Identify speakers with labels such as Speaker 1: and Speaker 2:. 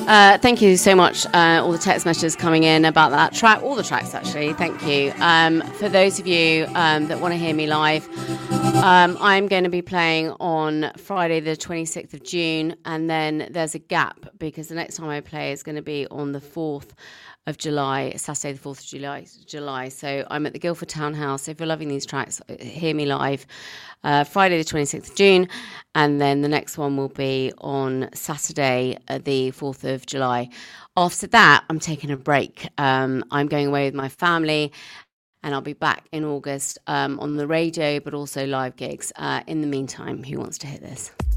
Speaker 1: Thank you so much. All the text messages coming in about that track, all the tracks actually. Thank you. For those of you that want to hear me live, I'm going to be playing on Friday the 26th of June, and then there's a gap because the next time I play is going to be on the 4th of July, Saturday the 4th of July. So I'm at the Guildford Townhouse. If you're loving these tracks, hear me live. Friday the 26th of June, and then the next one will be on Saturday the 4th of July. After that, I'm taking a break. I'm going away with my family, and I'll be back in August on the radio, but also live gigs. In the meantime, who wants to hit this?